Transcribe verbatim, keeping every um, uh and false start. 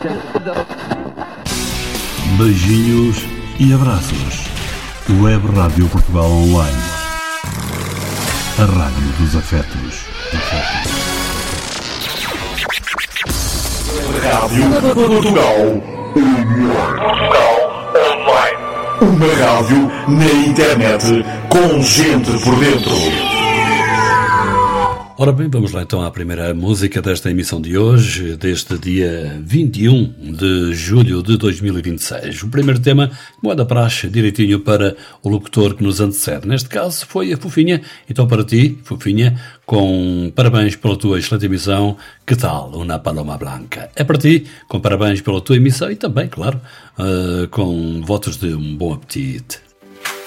Beijinhos e abraços. Web Rádio Portugal Online. A rádio dos afetos. Rádio Portugal Online. Uma rádio na internet com gente por dentro. Ora bem, vamos lá então à primeira música desta emissão de hoje, deste dia vinte e um de julho de dois mil e vinte e seis. O primeiro tema, como é da praxe, direitinho para o locutor que nos antecede. Neste caso foi a Fofinha. Então para ti, Fofinha, com parabéns pela tua excelente emissão. Que tal? Una Paloma Blanca. É para ti, com parabéns pela tua emissão e também, claro, uh, com votos de um bom apetite.